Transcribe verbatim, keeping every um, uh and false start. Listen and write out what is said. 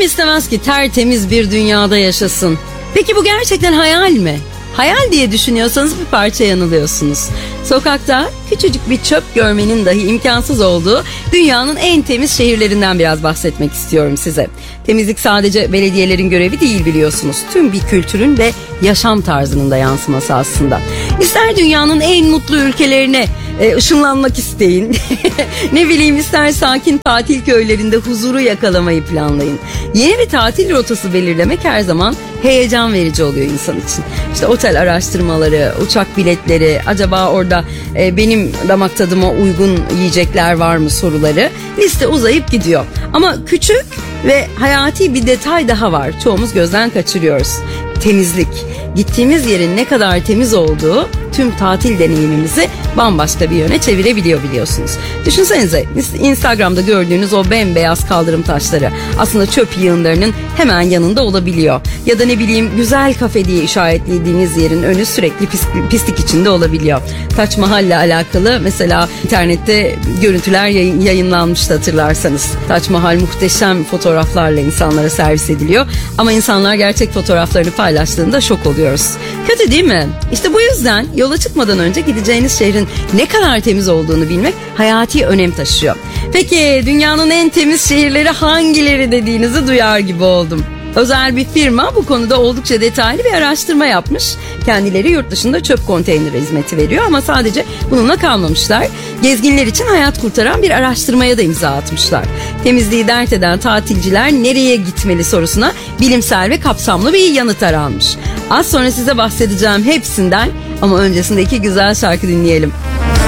istemez ki tertemiz bir dünyada yaşasın? Peki bu gerçekten hayal mi? Hayal diye düşünüyorsanız bir parça yanılıyorsunuz. Sokakta küçücük bir çöp görmenin dahi imkansız olduğu dünyanın en temiz şehirlerinden biraz bahsetmek istiyorum size. Temizlik sadece belediyelerin görevi değil, biliyorsunuz. Tüm bir kültürün ve yaşam tarzının da yansıması aslında. İster dünyanın en mutlu ülkelerine e, ışınlanmak isteyin. Ne bileyim, ister sakin tatil köylerinde huzuru yakalamayı planlayın. Yeni bir tatil rotası belirlemek her zaman heyecan verici oluyor insan için. İşte otel araştırmaları, uçak biletleri, acaba orada e, benim damak tadıma uygun yiyecekler var mı soruları, liste uzayıp gidiyor. Ama küçük ve hayati bir detay daha var. Çoğumuz gözden kaçırıyoruz. Temizlik. Gittiğimiz yerin ne kadar temiz olduğu tüm tatil deneyimimizi bambaşka bir yöne çevirebiliyor, biliyorsunuz. Düşünsenize, Instagram'da gördüğünüz o bembeyaz kaldırım taşları aslında çöp yığınlarının hemen yanında olabiliyor. Ya da ne bileyim, güzel kafe diye işaretlediğiniz yerin önü sürekli pislik, pislik içinde olabiliyor. Taç Mahal'le alakalı mesela internette görüntüler yayın, yayınlanmıştı hatırlarsanız. Taç Mahal muhteşem fotoğraflarla insanlara servis ediliyor. Ama insanlar gerçek fotoğraflarını paylaştığında şok oluyoruz. Kötü değil mi? İşte bu yüzden yola çıkmadan önce gideceğiniz şehrin ne kadar temiz olduğunu bilmek hayati önem taşıyor. Peki dünyanın en temiz şehirleri hangileri dediğinizi duyar gibi oldum. Özel bir firma bu konuda oldukça detaylı bir araştırma yapmış. Kendileri yurt dışında çöp konteyneri hizmeti veriyor ama sadece bununla kalmamışlar. Gezginler için hayat kurtaran bir araştırmaya da imza atmışlar. Temizliği dert eden tatilciler nereye gitmeli sorusuna bilimsel ve kapsamlı bir yanıt aranmış. Az sonra size bahsedeceğim hepsinden ama öncesinde iki güzel şarkı dinleyelim.